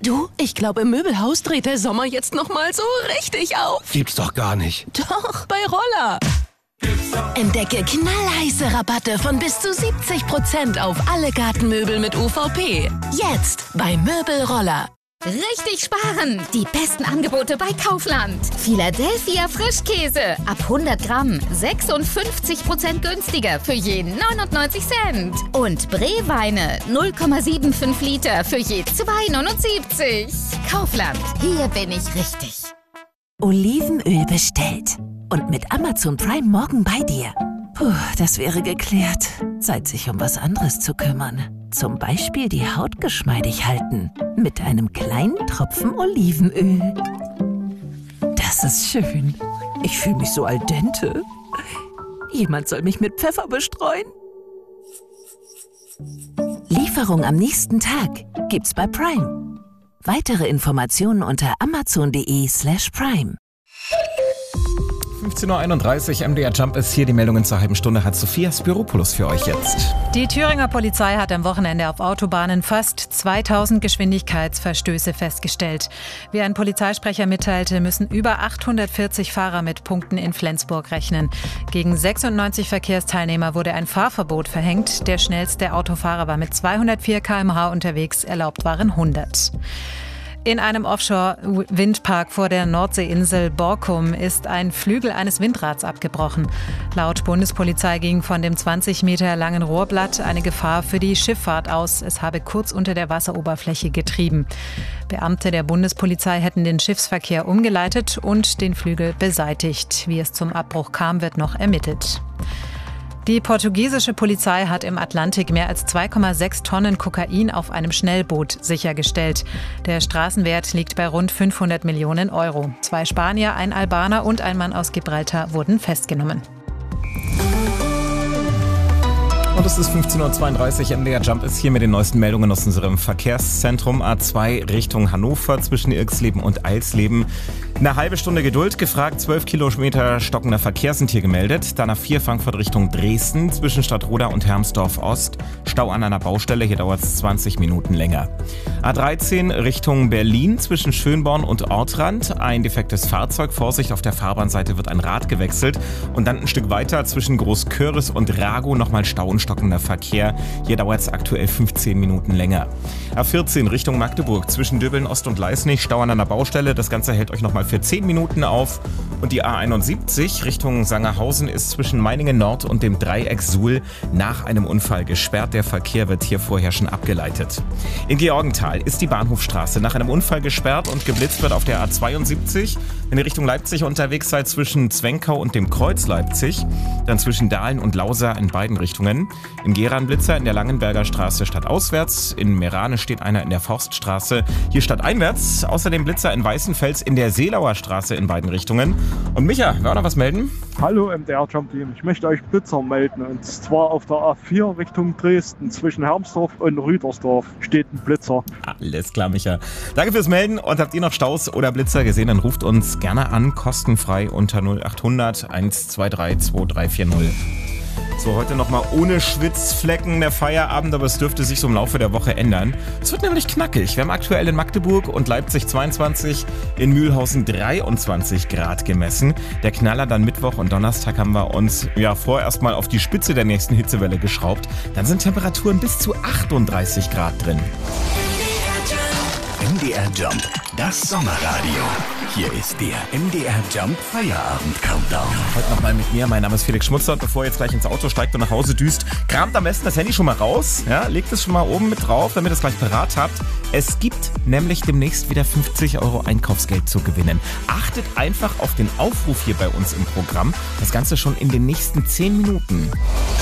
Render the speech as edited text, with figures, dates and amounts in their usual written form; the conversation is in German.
Du, ich glaube, im Möbelhaus dreht der Sommer jetzt nochmal so richtig auf. Gibt's doch gar nicht. Doch, bei Roller. Entdecke knallheiße Rabatte von bis zu 70% auf alle Gartenmöbel mit UVP. Jetzt bei Möbelroller. Richtig sparen! Die besten Angebote bei Kaufland. Philadelphia Frischkäse ab 100 Gramm 56% günstiger für je 99 Cent. Und Bree-Weine 0,75 Liter für je 2,79. Kaufland, hier bin ich richtig. Olivenöl bestellt. Und mit Amazon Prime morgen bei dir. Puh, das wäre geklärt. Zeit, sich um was anderes zu kümmern. Zum Beispiel die Haut geschmeidig halten. Mit einem kleinen Tropfen Olivenöl. Das ist schön. Ich fühle mich so al dente. Jemand soll mich mit Pfeffer bestreuen. Lieferung am nächsten Tag gibt's bei Prime. Weitere Informationen unter amazon.de/prime. 15.31 Uhr, MDR Jump ist hier. Die Meldungen zur halben Stunde hat Sophia Spiropoulos für euch jetzt. Die Thüringer Polizei hat am Wochenende auf Autobahnen fast 2000 Geschwindigkeitsverstöße festgestellt. Wie ein Polizeisprecher mitteilte, müssen über 840 Fahrer mit Punkten in Flensburg rechnen. Gegen 96 Verkehrsteilnehmer wurde ein Fahrverbot verhängt. Der schnellste Autofahrer war mit 204 km/h unterwegs, erlaubt waren 100. In einem Offshore-Windpark vor der Nordseeinsel Borkum ist ein Flügel eines Windrads abgebrochen. Laut Bundespolizei ging von dem 20 Meter langen Rohrblatt eine Gefahr für die Schifffahrt aus. Es habe kurz unter der Wasseroberfläche getrieben. Beamte der Bundespolizei hätten den Schiffsverkehr umgeleitet und den Flügel beseitigt. Wie es zum Abbruch kam, wird noch ermittelt. Die portugiesische Polizei hat im Atlantik mehr als 2,6 Tonnen Kokain auf einem Schnellboot sichergestellt. Der Straßenwert liegt bei rund 500 Millionen Euro. 2 Spanier, ein Albaner und ein Mann aus Gibraltar wurden festgenommen. Und es ist 15.32 Uhr, MDR Jump ist hier mit den neuesten Meldungen aus unserem Verkehrszentrum. A2 Richtung Hannover zwischen Irxleben und Eilsleben. Eine halbe Stunde Geduld gefragt, 12 Kilometer stockender Verkehr sind hier gemeldet. Dann A4 Frankfurt Richtung Dresden zwischen Stadtroda und Hermsdorf Ost. Stau an einer Baustelle, hier dauert es 20 Minuten länger. A13 Richtung Berlin zwischen Schönborn und Ortrand. Ein defektes Fahrzeug, Vorsicht, auf der Fahrbahnseite wird ein Rad gewechselt. Und dann ein Stück weiter zwischen Großköris und Ragow nochmal Stau und stockender Verkehr. Hier dauert es aktuell 15 Minuten länger. A14 Richtung Magdeburg zwischen Döbeln Ost und Leisnig. Stau an einer Baustelle. Das Ganze hält euch nochmal für 10 Minuten auf. Und die A71 Richtung Sangerhausen ist zwischen Meiningen Nord und dem Dreieck Suhl nach einem Unfall gesperrt. Der Verkehr wird hier vorher schon abgeleitet. In Georgenthal ist die Bahnhofstraße nach einem Unfall gesperrt und geblitzt wird auf der A72. Wenn ihr Richtung Leipzig unterwegs seid, zwischen Zwenkau und dem Kreuz Leipzig. Dann zwischen Dahlen und Lausa in beiden Richtungen. In Gera ein Blitzer in der Langenberger Straße stadtauswärts. In Merane steht einer in der Forststraße. Hier stadteinwärts. Außerdem Blitzer in Weißenfels in der Seelauer Straße in beiden Richtungen. Und Micha, will auch noch was melden? Hallo MDR Jump Team, ich möchte euch Blitzer melden. Und zwar auf der A4 Richtung Dresden zwischen Hermsdorf und Rüdersdorf steht ein Blitzer. Alles klar, Micha. Danke fürs Melden. Und habt ihr noch Staus oder Blitzer gesehen, dann ruft uns gerne an, kostenfrei unter 0800 123 2340. So, heute nochmal ohne Schwitzflecken der Feierabend, aber es dürfte sich so im Laufe der Woche ändern. Es wird nämlich knackig. Wir haben aktuell in Magdeburg und Leipzig 22, in Mühlhausen 23 Grad gemessen. Der Knaller dann Mittwoch und Donnerstag haben wir uns vorerst mal auf die Spitze der nächsten Hitzewelle geschraubt. Dann sind Temperaturen bis zu 38 Grad drin. MDR Jump, das Sommerradio. Hier ist der MDR Jump Feierabend-Countdown. Heute nochmal mit mir. Mein Name ist Felix Schmutzer und bevor ihr jetzt gleich ins Auto steigt und nach Hause düst, kramt am besten das Handy schon mal raus. Ja, legt es schon mal oben mit drauf, damit ihr es gleich parat habt. Es gibt nämlich demnächst wieder 50 € Einkaufsgeld zu gewinnen. Achtet einfach auf den Aufruf hier bei uns im Programm. Das Ganze schon in den nächsten 10 Minuten.